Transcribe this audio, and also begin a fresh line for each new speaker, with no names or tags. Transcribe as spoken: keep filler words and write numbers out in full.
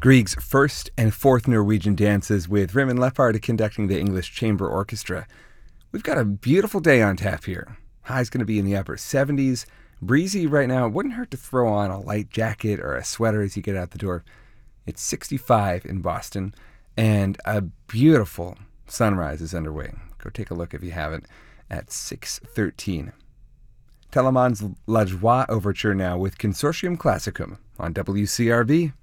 Grieg's first and fourth Norwegian dances with Raymond Leppard conducting the English Chamber Orchestra. We've got a beautiful day on tap here. High's going to be in the upper seventies. Breezy right now. It wouldn't hurt to throw on a light jacket or a sweater as you get out the door. It's sixty-five in Boston, and a beautiful sunrise is underway. Go take a look if you haven't at six thirteen. Telemann's La Joie Overture now with Consortium Classicum on W C R V.